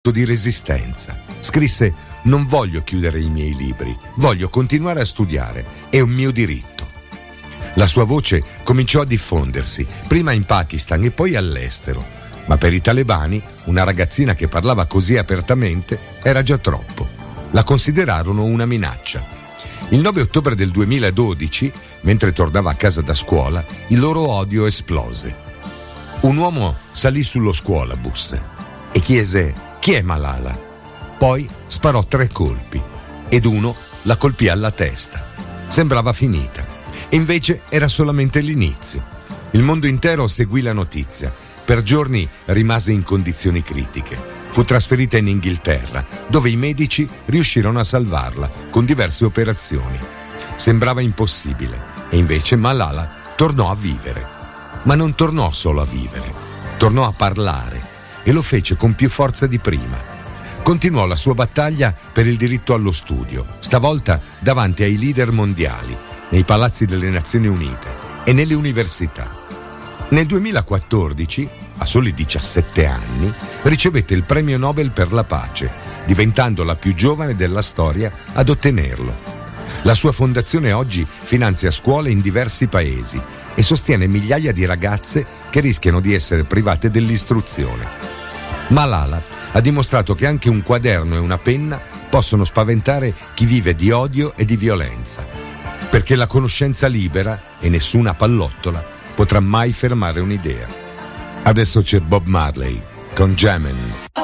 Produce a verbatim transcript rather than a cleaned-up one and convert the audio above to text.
di resistenza. Scrisse: non voglio chiudere i miei libri, voglio continuare a studiare, è un mio diritto. La sua voce cominciò a diffondersi, prima in Pakistan e poi all'estero, ma per i talebani una ragazzina che parlava così apertamente era già troppo. La considerarono una minaccia. Il nove ottobre del duemiladodici, mentre tornava a casa da scuola, il loro odio esplose. Un uomo salì sullo scuolabus e chiese: chi è Malala? Poi sparò tre colpi ed uno la colpì alla testa. Sembrava finita, e invece era solamente l'inizio. Il mondo intero seguì la notizia. Per giorni rimase in condizioni critiche. Fu trasferita in Inghilterra, dove i medici riuscirono a salvarla con diverse operazioni. Sembrava impossibile, e invece Malala tornò a vivere. Ma non tornò solo a vivere, tornò a parlare, e lo fece con più forza di prima. Continuò la sua battaglia per il diritto allo studio, stavolta davanti ai leader mondiali, nei palazzi delle Nazioni Unite e nelle università. Nel duemilaquattordici, a soli diciassette anni, ricevette il premio Nobel per la pace, diventando la più giovane della storia ad ottenerlo. La sua fondazione oggi finanzia scuole in diversi paesi e sostiene migliaia di ragazze che rischiano di essere private dell'istruzione. Malala ha dimostrato che anche un quaderno e una penna possono spaventare chi vive di odio e di violenza, perché la conoscenza libera e nessuna pallottola potrà mai fermare un'idea. Adesso c'è Bob Marley con Jammin'.